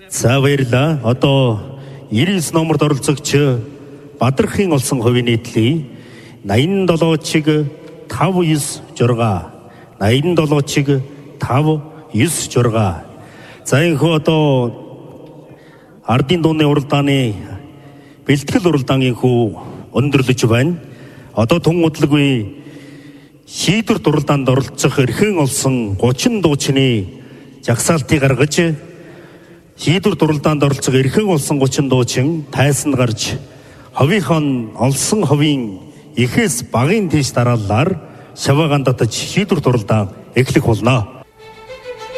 За баярлаа. Одоо 99 номерт оролцогч Бадрахын олсон хувийн нийтлээ 87 чиг 596 87 чиг 596. За энэхүү одоо ардын дууны уралдааны бэлтгэл уралдааны хүү өндөрлөж байна. Одоо тун удалгүй шийдвэр уралдаанд оролцох эрхэн олсон 30 дуучны жагсаалтыг гаргаж шийдвэр уралдаанд оролцох эрхэн олсон 30 дуучин тайсан гарч ховийнхон олсон ховийн ихээс багын тийш дарааллаар шаваагаан татаж шийдвэр уралдаан эхлэх болно.